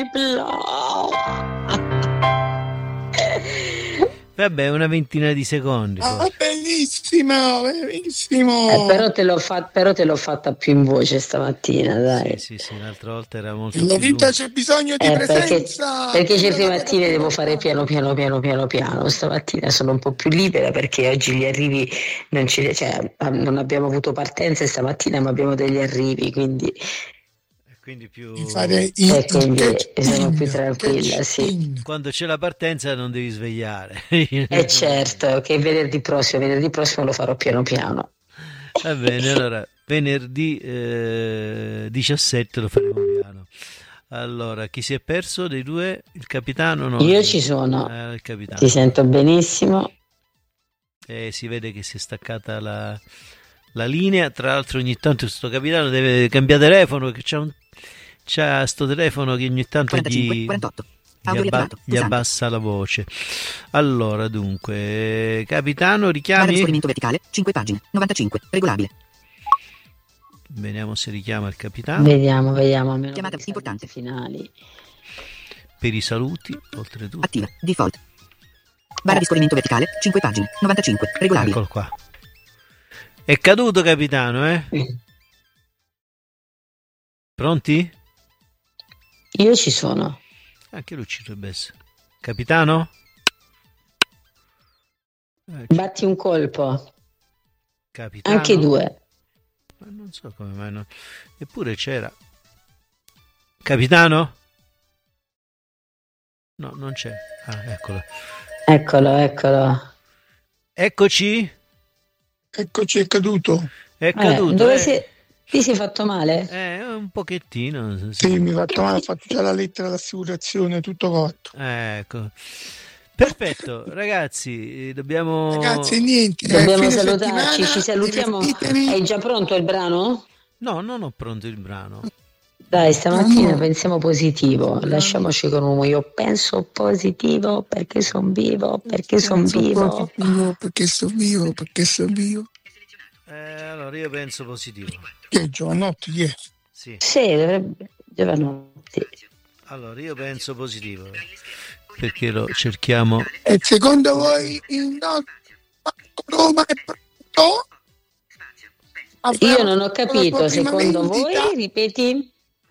Vabbè, una ventina di secondi. Bellissimo, bellissimo. Però te l'ho fatta più in voce stamattina, dai. Sì, l'altra volta era molto Nella più vita lunga. c'è bisogno di presenza. Perché certe mattine devo fare piano. Stamattina sono un po' più libera perché oggi gli arrivi non abbiamo avuto partenze stamattina, ma abbiamo degli arrivi, quindi più sono più tranquilla, sì. Quando c'è la partenza non devi svegliare. Certo, che venerdì prossimo lo farò piano piano. Va bene, allora venerdì 17 lo faremo piano. Allora, chi si è perso dei due? Il capitano? No, io ci sono, il capitano. Ti sento benissimo. Si vede che si è staccata la linea. Tra l'altro ogni tanto questo capitano deve cambiare telefono, perché c'ha sto telefono che ogni tanto 45, 48. gli abbassa la voce. Allora, dunque, capitano, richiami? Barra di scorrimento verticale, 5 pagine, 95, regolabile. Vediamo se richiama il capitano. Vediamo. Chiamata importante. Finali. Per i saluti, oltretutto. Attiva, default. Barra di scorrimento verticale, 5 pagine, 95, regolabile. Eccolo qua. È caduto, capitano, eh? Pronti? Io ci sono. Anche lui ci dovrebbe essere. Capitano? Batti un colpo. Capitano? Anche due. Ma non so come mai non... Eppure c'era. Capitano? No, non c'è. Ah, eccolo. Eccolo. Eccoci, Eccoci, è caduto. è caduto. Ti sei fatto male? Un pochettino. Sì, mi ha fatto male, ho fatto già la lettera d'assicurazione, tutto fatto. Ecco. Perfetto, ragazzi, dobbiamo... Ragazzi, niente. Dobbiamo fine salutarci, settimana, ci salutiamo. divertitevi. È già pronto il brano? No, non ho pronto il brano. Dai, stamattina No. pensiamo positivo, lasciamoci con un io penso positivo perché sono vivo, perché sono vivo. Perché sono vivo. Allora, io penso positivo. Che è Giovanotti, chi è? Sì. Sì, dovrebbe. Giovanotti. Allora, io penso positivo. Perché lo cerchiamo... E secondo voi il Roma è pronto? Io non ho capito, La sua prima secondo vendita? voi, ripeti?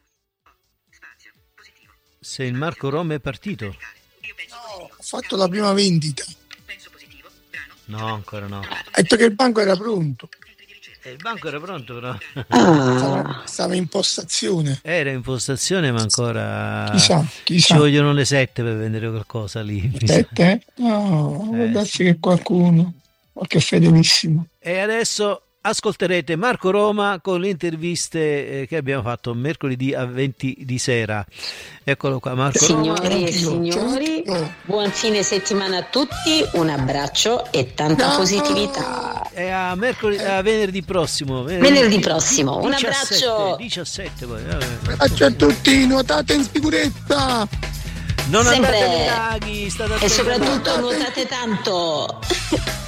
Se il Marco Roma è partito? No, ho fatto la prima vendita. No, ancora no. Ha detto che il banco era pronto. Il banco era pronto, però. Stava in postazione. Era in postazione, ma ancora... Chissà. Ci vogliono le 7 per vendere qualcosa lì. 7? No, può darsi che qualche fedelissimo. E adesso ascolterete Marco Roma con le interviste che abbiamo fatto mercoledì a 20 di sera. Eccolo qua, Marco Roma. Signori e signori, buon fine settimana a tutti, un abbraccio e tanta positività. E a venerdì prossimo. Venerdì prossimo, un 17, abbraccio. 17 poi. Abbraccio a tutti, nuotate in sicurezza. Non Sempre. andate nei laghi, state E soprattutto nuotate tanto.